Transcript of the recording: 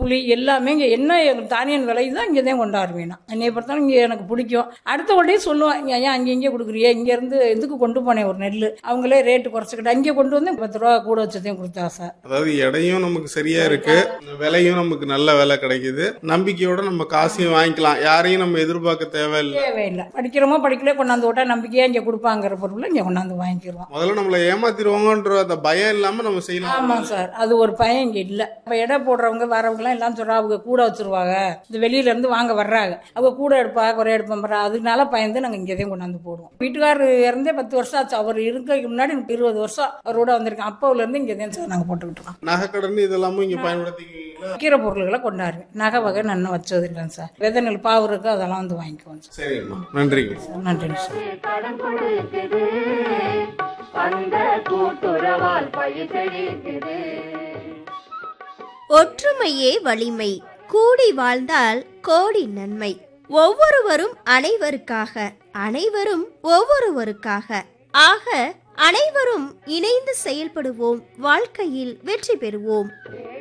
புளி எல்லாமே இங்கே என்ன தானியம் விளையுதோ இங்கே தான் கொண்டாடுவேன். நான் என்னைய பொறுத்தாலும் இங்கே எனக்கு பிடிக்கும். அடுத்த உடனே சொல்லுவேன், ஏன் அங்கே இங்கே கொடுக்குறியே, இங்கேருந்து எதுக்கு கொண்டு போனேன் ஒரு நெல், அவங்களே ரேட்டு குறைச்சிக்கிட்டு அங்கே கொண்டு வந்து 10 ரூபா கூட வச்சதையும் கொடுத்தா சார். அதாவது எடையும் நமக்கு சரியா இருக்கு, விலையும் நமக்கு நல்ல விலை கிடைக்குது, நம்பிக்கையோட நம்ம காசையும் வாங்கிக்கலாம், யாரையும் நம்ம எதிர்பார்க்க தேவையில்லை. படிக்கிறோமோ படிக்கல கொண்டாந்து விட்டா நம்பிக்கையா இங்கே கொடுப்பாங்கிற பொருள் இங்கே கொண்டாந்து வாங்கிக்கிறோம். முதல்ல நம்மளை ஏமாத்திடுவாங்கன்ற அந்த பயம் இல்லாம நம்ம செய்யலாம். ஆமா சார், அது ஒரு பயம் இங்க இல்ல. இப்ப எடை போடுறவங்க வரவங்க எல்லாம் எல்லாம் சொல்றா அவங்க கூட வச்சிருவாங்க, இந்த வெளியில இருந்து வாங்க வர்றாங்க, அவங்க கூட எடுப்பா குறை எடுப்பா, அதனால பயந்து நாங்க இங்கேயும் கொண்டாந்து போடுவோம். வீட்டுக்காரர் இறந்தே 10 வருஷம் ஆச்சு. அவர் இருக்கிறதுக்கு முன்னாடி 20 வருஷம் அவரோட வந்திருக்கேன். அப்போல இருந்து இங்கேயும் சார் நாங்க போட்டுக்கிட்டு இருக்கோம். நகைக்கடன் இதெல்லாமும் இங்க பயன்படுத்தி கீரை பொருள்களை கொண்டாடுவேன். நகை வகை நன்னும் வச்சது இல்லைங்க சார். விதை நெல் பாவு இருக்கு, அதெல்லாம் வந்து வாங்கிக்குவோம் சார். சரிங்கம்மா, நன்றிங்க. நன்றிங்க சார். ஒற்றுமையே வலிமை, கூடி வாழ்ந்தால் கோடி நன்மை. ஒவ்வொருவரும் அனைவருக்காக, அனைவரும் ஒவ்வொருவருக்காக. ஆக அனைவரும் இணைந்து செயல்படுவோம், வாழ்க்கையில் வெற்றி பெறுவோம்.